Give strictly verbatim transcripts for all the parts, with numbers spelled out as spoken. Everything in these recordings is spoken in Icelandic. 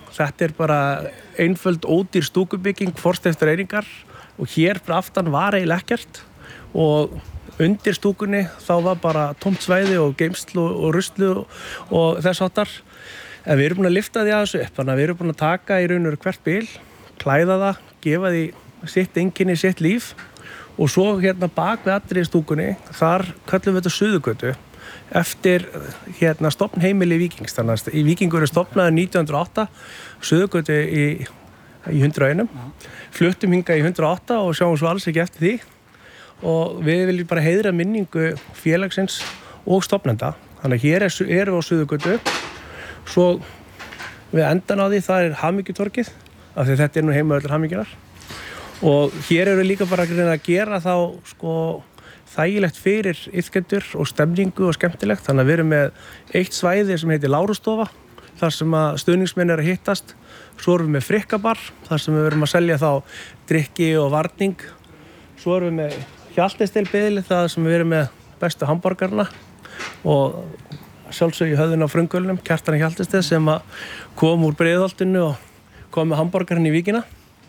þetta er bara einföld ódýr stúkubygging, forsteyptar einingar og hér fyrir aftan var eiginlega ekkert og undir stúkunni þá var bara tómt svæði og geymslu og ruslu og þess háttar. En við erum búin að lyfta því aðeins upp, þannig að við erum búin að taka í raun og veru hvert bíl, klæða það, gefa því sitt einkenni, sitt líf og svo hérna bak við allri í stúkunni, þar köllum við þetta Suðurgötu eftir hérna stofnheimili Víkings. Þannig að í Víkingur er stofnaður nítján hundruð og átta, Suðurgötu í, í hundrað og eitt. Fluttum hingað í hundrað og átta og sjáum svo alls ekki eftir því. Og við viljum bara heiðra minningu félagsins og stofnenda. Þannig að hér er, erum við á Suðurgötu. Svo við endan á því, það er Hamingjutorgið, af því þetta er nú heima öllir hamingjunar. Og hér eru við líka bara að reyna að gera þá sko þægilegt fyrir iðkendur og stemningu og skemmtilegt. Þannig að við erum með eitt svæði sem heitir Lárustofa, þar sem að stuðningsmenn eru að hittast. Svo erum við með Frikkabar, þar sem við erum að selja þá drykki og varning. Svo erum við með Hjaltestelbiðli, það sem við erum með bestu hamborgarna og sjálfsög í höfðun á frumkvölunum, Kjartan Hjaltested sem að kom úr Breiðholtinu og kom með hamborgarinn í Víkina.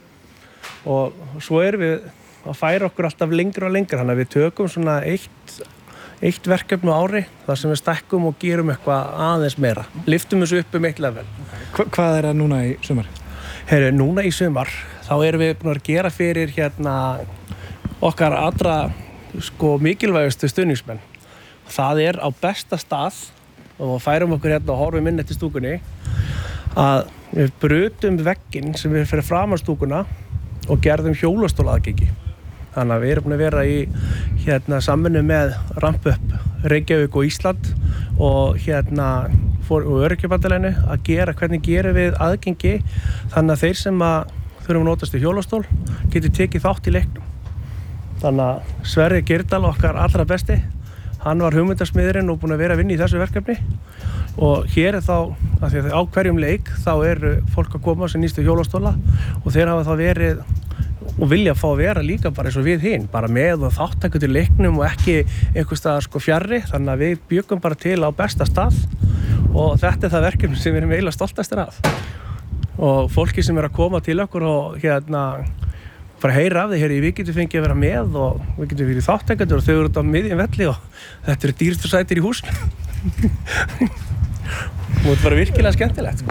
Og svo erum við að færa okkur alltaf lengra og lengra, þannig að við tökum svona eitt, eitt verkefni á ári þar sem við stækkum og gerum eitthvað aðeins meira. Lyftum þessu upp um eitt level. Hva, hvað er það núna í sumar? Heyrðu, núna í sumar, þá erum við búin að gera fyrir hérna okkar allra sko mikilvægustu stuðningsmenn. Það er á besta stað og færum okkur hérna og horfum inn eftir stúkunni að við brutum vegginn sem við fyrir fram á stúkuna og gerðum hjólastólaaðgengi. Þannig að við erum búin að vera í hérna samvinnu með Ramp Up Reykjavík og Ísland og hérna og Öryrkjabandalaginu að gera hvernig gerum við aðgengi þannig að þeir sem að þurfum að notast í hjólastól geti tekið þátt í leiknum. Þannig að Sverrir Geirdal, okkar allra besti, hann var hugmyndasmiðurinn og búinn að vera að vinna í þessu verkefni. Og hér er þá, af því að á hverjum leik, þá eru fólk að koma sem nýstu hjólastóla og þeir hafa þá verið og vilja fá að vera líka bara eins og við hinn, bara með og þátttöku til leiknum og ekki einhvers staðar sko fjarri. Þannig að við bjuggum bara til á besta stað og þetta er það verkefni sem við erum eiginlega stoltastir af. Og fólki sem er að koma til okkur og hérna bara heyra af því hér í við getum fengið að vera með og við getum verið þátttakendur og þau eru út á miðjum velli og þetta eru dýrstu sætir í húsinu. Og þetta var virkilega skemmtilegt.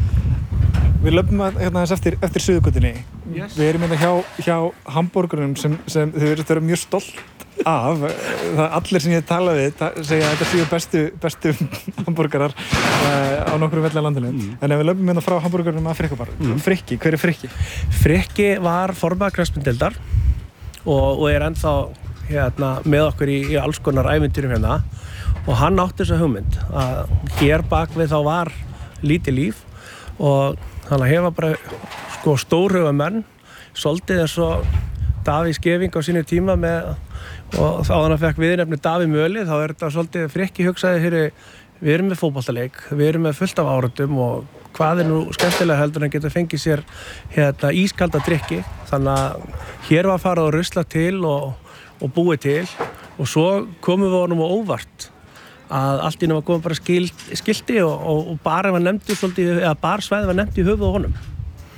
Við löpum hérna þess eftir, eftir Suðurgötunni. Yes. Við erum hérna hjá, hjá hamborgurum sem, sem þau eru mjög stolt af. Það allir sem ég talaði við ta- segja að þetta séu bestu, bestu hamborgarar uh, á nokkrum velli á landinu. Mm. En ef við löpum hérna frá hamborgurum að Frikkabar. Mm. Frikki, hver er Frikki? Frikki var formaður knattspyrnudeildar og, og er ennþá hérna, með okkur í, í alls konar ævintýrum hérna og hann átti þessa hugmynd að hér bak við þá var lítið líf og þannig að hefa bara sko stórhuga menn svolítið eins og Davíð Skeving á sínu tíma með og þá hann fekk viðnefni Davíð Möli þá er þetta svolítið Frikki hugsaði hér við erum með fótboltaleik, við erum með fullt af áratum og hvað er nú skemmtilega heldur en geta fengið sér hérna ískalda drykki þannig að hér var farið að rusla til og, og búið til og svo komum við honum á óvart að allt í nú var komið bara skild, skilti og, og, og bara var nefndi svolítið, eða barsvæði var nefndi í höfuð á honum.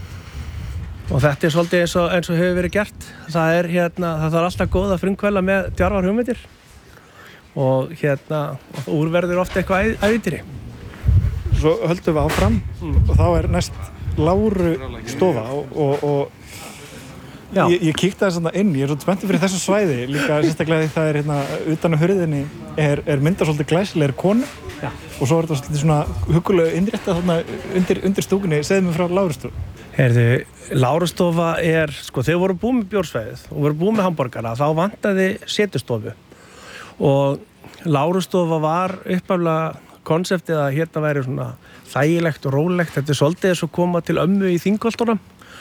Og þetta er svolítið eins og, eins og hefur verið gert. Það er hérna, það þarf alltaf góða frumkvöla með djarfar hugmyndir og hérna, og úrverður ofta eitthvað ævintýri. Svo höldum við áfram mm. og þá er næst Lárustofa og, og, og ég, ég kíkti aðeins þarna inn, ég er svo spenntur fyrir þessu svæði líka sérstaklega því það er hérna utan á hurðinni er, er myndar svolítið glæsilegir konu Já. Og svo er þetta svolítið svona huggulega innréttað þarna undir, undir stúkunni, segðu mig frá Lárustofa. Heyrðu, Lárustofa er, sko þegar voru búið með bjórsvæðið og voru búið með hamborgara þá vantaði setustofu og Lárustofa var upphaflega konseptið að hérna væri svona þægilegt og rólegt, þetta er svolítið eins og koma til ömmu í Þingholtunum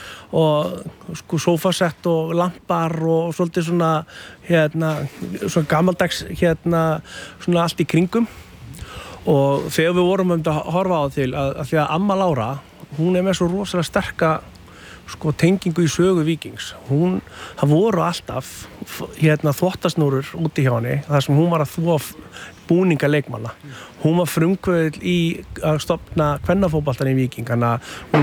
og sko sófasett og lampar og svolítið svona hérna svona gamaldags hérna svona allt í kringum og þegar við vorum um að horfa á til að, að því að amma Lára hún er með svo rosalega sterka sko tengingu í sögu Víkings hún, það voru alltaf hérna þvottasnúrur úti hjá henni þar sem hún var að þvo búninga leikmanna hún var frumkvöðl í að stofna kvennafótboltann í Víking þannig að hún